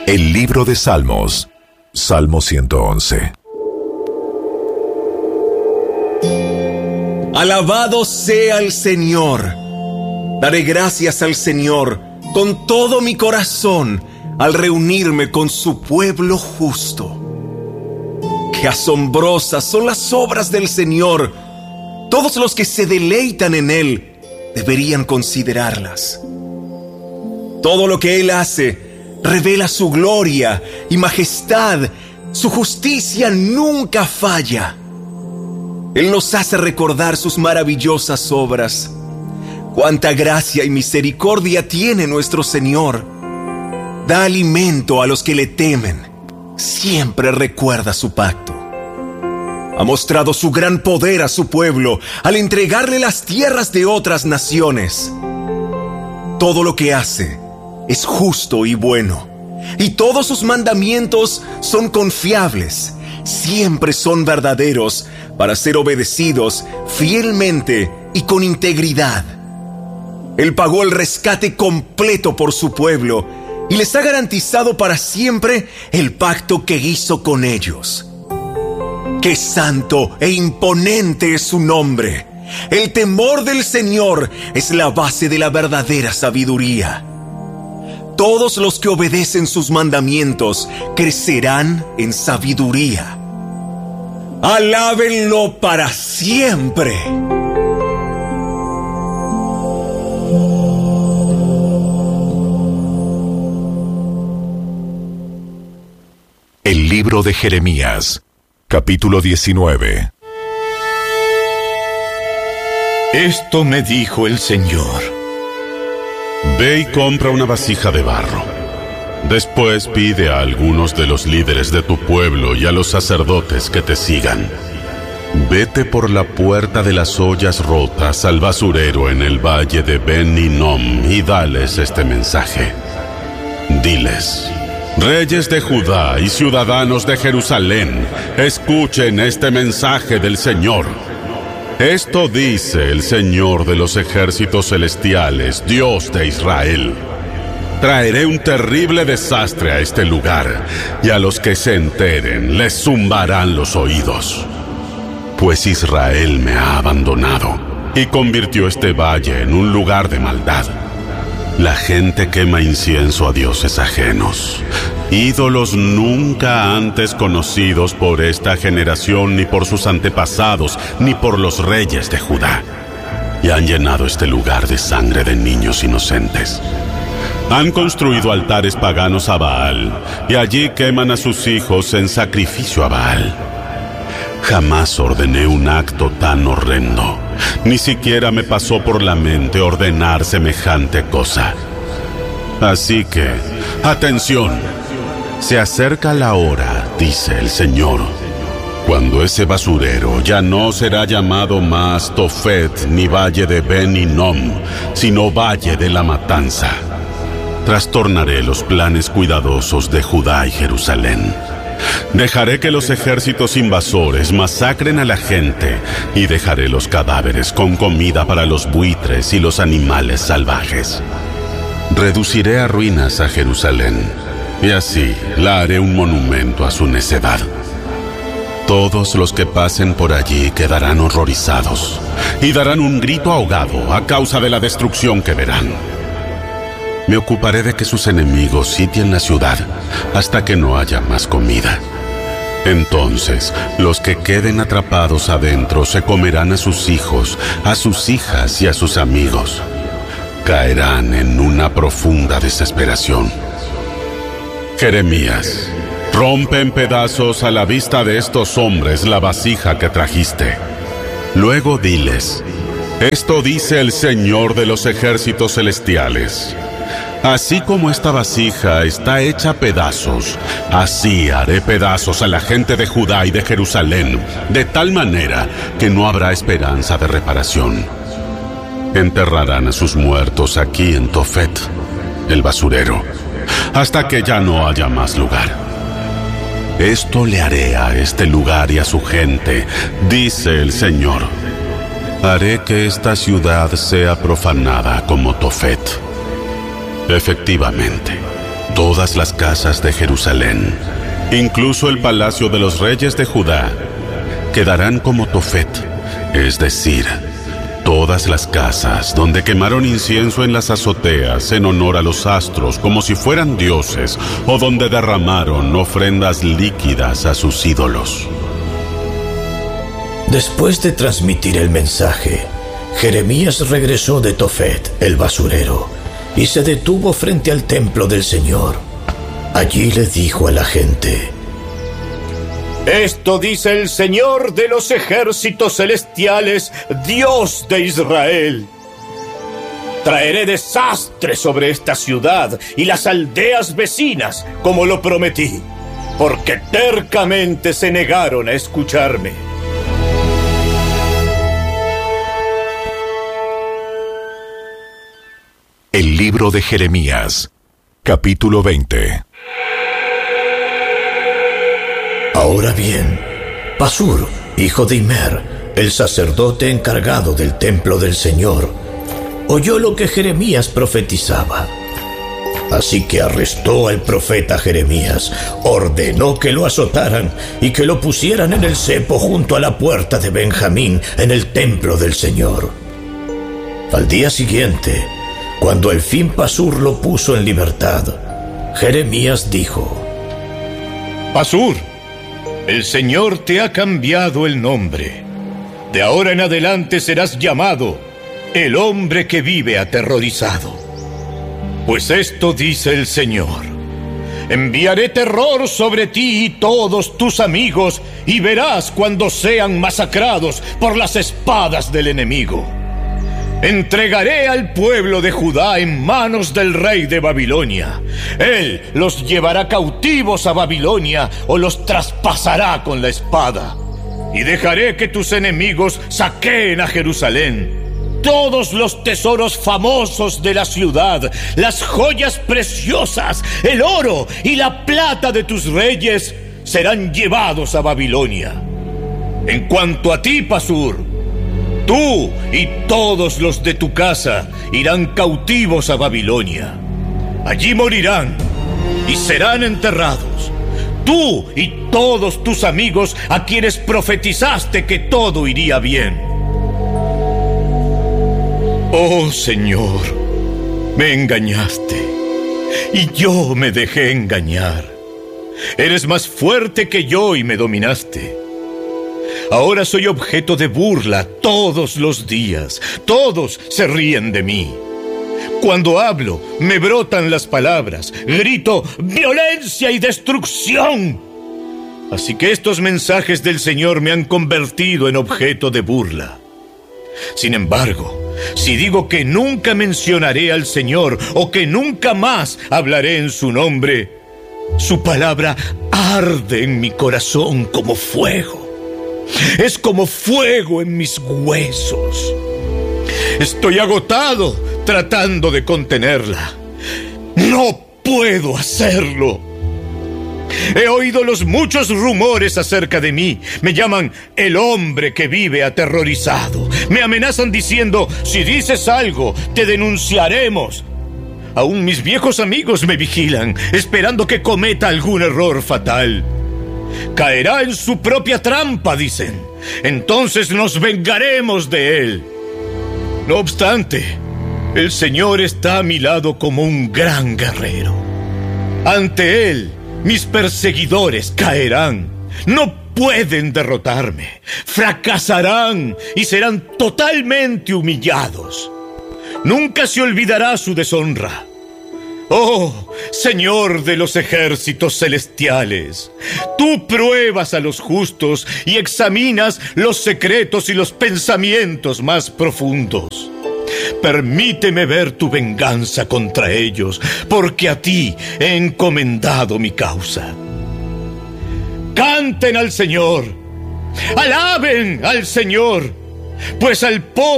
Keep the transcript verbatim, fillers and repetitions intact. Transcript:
El libro de Salmos, Salmo ciento once. Alabado sea el Señor. Daré gracias al Señor con todo mi corazón al reunirme con su pueblo justo. Qué asombrosas son las obras del Señor. Todos los que se deleitan en Él deberían considerarlas. Todo lo que Él hace revela su gloria y majestad. Su justicia nunca falla. Él nos hace recordar sus maravillosas obras. Cuánta gracia y misericordia tiene nuestro Señor. Da alimento a los que le temen. Siempre recuerda su pacto. Ha mostrado su gran poder a su pueblo al entregarle las tierras de otras naciones. Todo lo que hace es justo y bueno, y todos sus mandamientos son confiables, siempre son verdaderos para ser obedecidos fielmente y con integridad. Él pagó el rescate completo por su pueblo y les ha garantizado para siempre el pacto que hizo con ellos. ¡Qué santo e imponente es su nombre! El temor del Señor es la base de la verdadera sabiduría. Todos los que obedecen sus mandamientos crecerán en sabiduría. ¡Alábenlo para siempre! El libro de Jeremías, capítulo diecinueve. Esto me dijo el Señor: ve y compra una vasija de barro. Después pide a algunos de los líderes de tu pueblo y a los sacerdotes que te sigan. Vete por la puerta de las ollas rotas al basurero en el valle de Ben Hinnom y dales este mensaje. Diles: reyes de Judá y ciudadanos de Jerusalén, escuchen este mensaje del Señor. Esto dice el Señor de los ejércitos celestiales, Dios de Israel: traeré un terrible desastre a este lugar, y a los que se enteren les zumbarán los oídos. Pues Israel me ha abandonado y convirtió este valle en un lugar de maldad. La gente quema incienso a dioses ajenos, ídolos nunca antes conocidos por esta generación, ni por sus antepasados, ni por los reyes de Judá. Y han llenado este lugar de sangre de niños inocentes. Han construido altares paganos a Baal, y allí queman a sus hijos en sacrificio a Baal. Jamás ordené un acto tan horrendo. Ni siquiera me pasó por la mente ordenar semejante cosa. Así que, atención. Se acerca la hora, dice el Señor, cuando ese basurero ya no será llamado más Tofet ni Valle de Ben Hinnom, sino Valle de la Matanza. Trastornaré los planes cuidadosos de Judá y Jerusalén. Dejaré que los ejércitos invasores masacren a la gente y dejaré los cadáveres con comida para los buitres y los animales salvajes. Reduciré a ruinas a Jerusalén, y así la haré un monumento a su necedad. Todos los que pasen por allí quedarán horrorizados y darán un grito ahogado a causa de la destrucción que verán. Me ocuparé de que sus enemigos sitien la ciudad hasta que no haya más comida. Entonces, los que queden atrapados adentro se comerán a sus hijos, a sus hijas y a sus amigos. Caerán en una profunda desesperación. Jeremías, rompe en pedazos a la vista de estos hombres la vasija que trajiste. Luego diles: esto dice el Señor de los ejércitos celestiales: así como esta vasija está hecha pedazos, así haré pedazos a la gente de Judá y de Jerusalén, de tal manera que no habrá esperanza de reparación. Enterrarán a sus muertos aquí en Tofet, el basurero, hasta que ya no haya más lugar. Esto le haré a este lugar y a su gente, dice el Señor. Haré que esta ciudad sea profanada como Tofet. Efectivamente, todas las casas de Jerusalén, incluso el palacio de los reyes de Judá, quedarán como Tofet, es decir, todas las casas donde quemaron incienso en las azoteas en honor a los astros como si fueran dioses, o donde derramaron ofrendas líquidas a sus ídolos. Después de transmitir el mensaje, Jeremías regresó de Tofet, el basurero, y se detuvo frente al templo del Señor. Allí le dijo a la gente: Esto dice el Señor de los ejércitos celestiales, Dios de Israel. Traeré desastre sobre esta ciudad y las aldeas vecinas, como lo prometí, porque tercamente se negaron a escucharme. El libro de Jeremías, capítulo veinte. Ahora bien, Pasur, hijo de Immer, el sacerdote encargado del templo del Señor, oyó lo que Jeremías profetizaba. Así que arrestó al profeta Jeremías, ordenó que lo azotaran y que lo pusieran en el cepo junto a la puerta de Benjamín en el templo del Señor. Al día siguiente, cuando al fin Pasur lo puso en libertad, Jeremías dijo: Pasur, el Señor te ha cambiado el nombre. De ahora en adelante serás llamado el hombre que vive aterrorizado. Pues esto dice el Señor: enviaré terror sobre ti y todos tus amigos, y verás cuando sean masacrados por las espadas del enemigo. Entregaré al pueblo de Judá en manos del rey de Babilonia. Él los llevará cautivos a Babilonia o los traspasará con la espada. Y dejaré que tus enemigos saqueen a Jerusalén. Todos los tesoros famosos de la ciudad, las joyas preciosas, el oro y la plata de tus reyes serán llevados a Babilonia. En cuanto a ti, Pasur, tú y todos los de tu casa irán cautivos a Babilonia. Allí morirán y serán enterrados. Tú y todos tus amigos a quienes profetizaste que todo iría bien. Oh Señor, me engañaste y yo me dejé engañar. Eres más fuerte que yo y me dominaste. Ahora soy objeto de burla todos los días. Todos se ríen de mí. Cuando hablo, me brotan las palabras. Grito violencia y destrucción. Así que estos mensajes del Señor me han convertido en objeto de burla. Sin embargo, si digo que nunca mencionaré al Señor o que nunca más hablaré en su nombre, su palabra arde en mi corazón como fuego. Es como fuego en mis huesos. Estoy agotado tratando de contenerla. No puedo hacerlo. He oído los muchos rumores acerca de mí. Me llaman el hombre que vive aterrorizado. Me amenazan diciendo: si dices algo, te denunciaremos. Aún mis viejos amigos me vigilan, esperando que cometa algún error fatal. Caerá en su propia trampa, dicen. Entonces nos vengaremos de él. No obstante, el Señor está a mi lado como un gran guerrero. Ante él, mis perseguidores caerán. No pueden derrotarme. Fracasarán y serán totalmente humillados. Nunca se olvidará su deshonra. Oh, Señor de los ejércitos celestiales, tú pruebas a los justos y examinas los secretos y los pensamientos más profundos. Permíteme ver tu venganza contra ellos, porque a ti he encomendado mi causa. Canten al Señor, alaben al Señor, pues al pobre